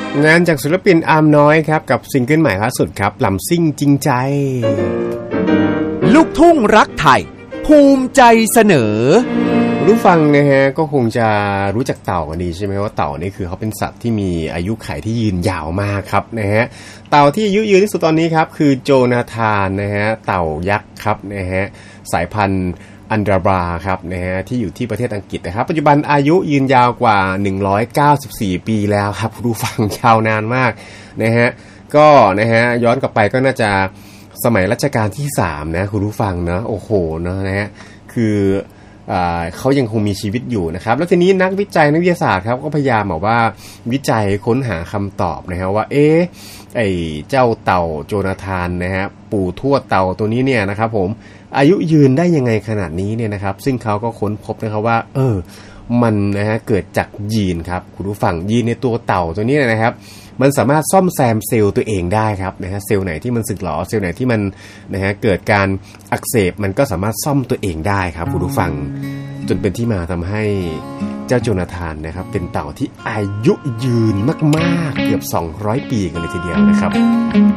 งานจากศิลปินอาร์มน้อยครับกับซิงเกิลใหม่ล่าสุดครับลำซิ่งจริงใจลูกทุ่งรักไทยภูมิใจเสนอรู้ฟังนะฮะก็คงจะรู้จักเต่ากันดีใช่ไหมว่าเต่านี่คือเขาเป็นสัตว์ที่มีอายุขัยที่ยืนยาวมากครับนะฮะเต่าที่อายุยืนที่สุดตอนนี้ครับคือโจนาธานนะฮะเต่ายักษ์ครับนะฮะสายพันธุ์อันดราบราครับนะฮะที่อยู่ที่ประเทศอังกฤษนะครับปัจจุบันอายุยืนยาวกว่า194ปีแล้วครับรู้ฟังยาวนานมากนะฮะก็นะฮะย้อนกลับไปก็น่าจะสมัยรัชกาลที่3นะคุณผู้ฟังนะโอ้โหนะฮะคือเขายังคงมีชีวิตอยู่นะครับแล้วทีนี้นักวิจัยนักวิทยาศาสตร์ครับก็พยายามบอกว่าวิจัยค้นหาคำตอบนะฮะว่าไอ้เจ้าเต่าโจนาธานนะฮะปู่ทวดเต่าตัวนี้เนี่ยนะครับผมอายุยืนได้ยังไงขนาดนี้เนี่ยนะครับซึ่งเขาก็ค้นพบนะครับว่ามันนะฮะเกิดจากยีนครับคุณผู้ฟังยีนในตัวเต่าตัวนี้นะครับมันสามารถซ่อมแซมเซลล์ตัวเองได้ครับนะฮะเซลล์ไหนที่มันสึกหรอเซลล์ไหนที่มันนะฮะเกิดการอักเสบมันก็สามารถซ่อมตัวเองได้ครับคุณผู้ฟังจนเป็นที่มาทำให้เจ้าโจนาธานนะครับเป็นเต่าที่อายุยืนมากๆเกือบ200ปีกันเลยทีเดียวนะครับ